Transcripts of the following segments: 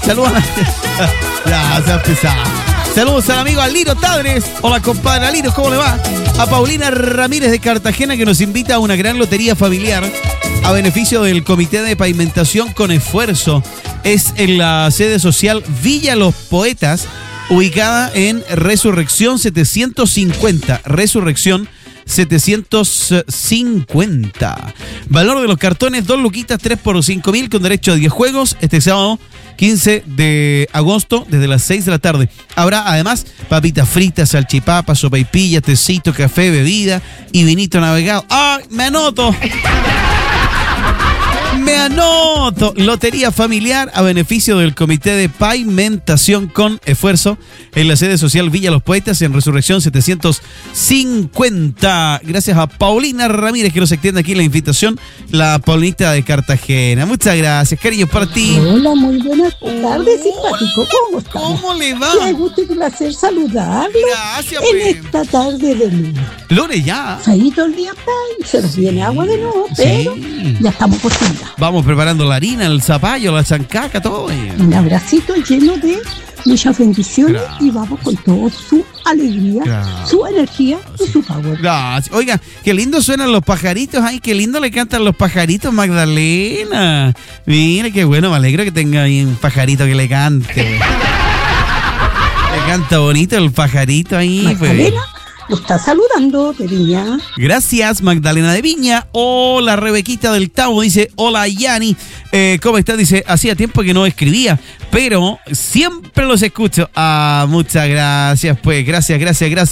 Saludos ya, se ha pesado. Saludos al amigo Aliro Tadres. Hola, compadre Aliro, ¿cómo le va? A Paulina Ramírez de Cartagena, que nos invita a una gran lotería familiar a beneficio del Comité de Pavimentación con Esfuerzo. Es en la sede social Villa Los Poetas, ubicada en Resurrección 750. Resurrección 750. Valor de los cartones, 2 luquitas, 3 por 5.000 con derecho a 10 juegos. Este sábado 15 de agosto desde las 6 de la tarde. Habrá además papitas fritas, salchipapas, sopaipilla, tecito, café, bebida y vinito navegado. ¡Ay, me anoto! Me anoto. Lotería familiar a beneficio del Comité de Pavimentación con Esfuerzo en la sede social Villa Los Poetas en Resurrección 750. Gracias a Paulina Ramírez que nos extiende aquí la invitación, la Paulinita de Cartagena. Muchas gracias, cariños para ti. Hola, muy buenas tardes, simpático. ¿Cómo está? ¿Cómo le va? Qué gusto y placer saludarlo. Gracias, en esta tarde de lunes. Lunes ya. Feíto el día está y se nos viene agua de nuevo, pero ya estamos por fin. Vamos preparando la harina, el zapallo, la chancaca, todo. Un abracito lleno de muchas bendiciones. Gracias. Y vamos con toda su alegría, gracias, su energía y su power. Gracias. Oiga, qué lindo suenan los pajaritos. Ay, qué lindo le cantan los pajaritos, Magdalena. Mira, qué bueno, me alegro que tenga ahí un pajarito que le cante. Le canta bonito el pajarito ahí. Magdalena. Lo está saludando de Viña. Gracias, Magdalena de Viña. Hola, Rebequita del Tavo. Dice, hola, Yani. ¿Cómo estás? Dice, hacía tiempo que no escribía, pero siempre los escucho. Ah, muchas gracias, pues. Gracias.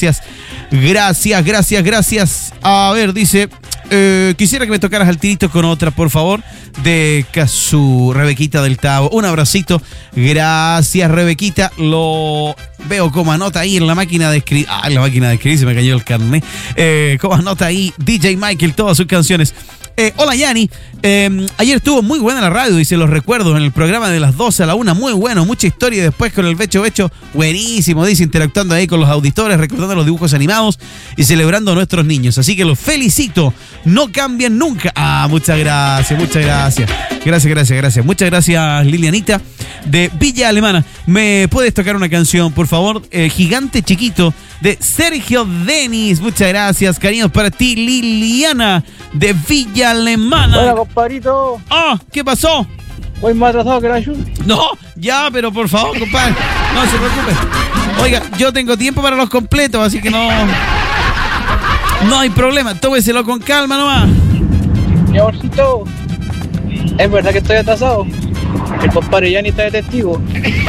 A ver, dice, quisiera que me tocaras al tirito con otra, por favor, de Cazú, Rebequita del Tavo. Un abracito. Gracias, Rebequita. Lo veo como anota ahí en la máquina de escribir. Ah, en la máquina de escribir se me cayó el carnet. Como anota ahí DJ Michael todas sus canciones. Hola, Yani. Ayer estuvo muy buena la radio, dice, los recuerdos en el programa de las 12 a la 1. Muy bueno, mucha historia. Y después con el Becho, buenísimo, dice, interactuando ahí con los auditores, recordando los dibujos animados y celebrando a nuestros niños. Así que los felicito. No cambian nunca. Ah, muchas gracias. Gracias. Muchas gracias, Lilianita de Villa Alemana. ¿Me puedes tocar una canción, por favor? Gigante Chiquito de Sergio Denis. Muchas gracias. Cariños para ti, Liliana de Villa Alemana. Hola, compadrito. Ah, ¿qué pasó? Voy más atrasado que la ayuda. No, ya, pero por favor, compadre, no se preocupe. Oiga, yo tengo tiempo para los completos, así que no hay problema. Tómeselo con calma nomás. Mi amorcito, ¿es verdad que estoy atrasado? El compadre Yani está de testigo.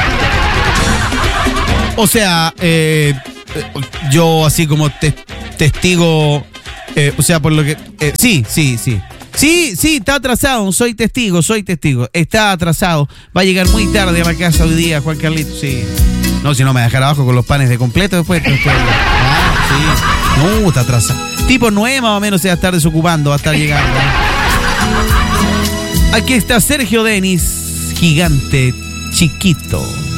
O sea, yo así como testigo, o sea, por lo que... Sí, está atrasado, soy testigo. Está atrasado. Va a llegar muy tarde a la casa hoy día, Juan Carlito, sí. No, si no me dejará abajo con los panes de completo después. Sí. No, está atrasado. Tipo 9 más o menos se va a estar desocupando, va a estar llegando. Aquí está Sergio Denis, Gigante Chiquito.